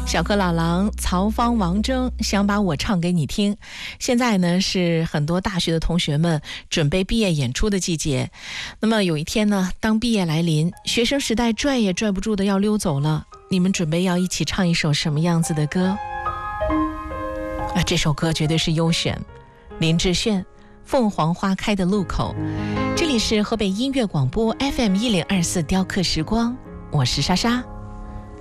小哥老狼、曹芳、王铮想把我唱给你听。现在呢是很多大学的同学们准备毕业演出的季节。那么有一天呢，当毕业来临，学生时代拽也拽不住的要溜走了，你们准备要一起唱一首什么样子的歌？这首歌绝对是优选，林志炫《凤凰花开的路口》。这里是河北音乐广播 FM 1024雕刻时光，我是莎莎。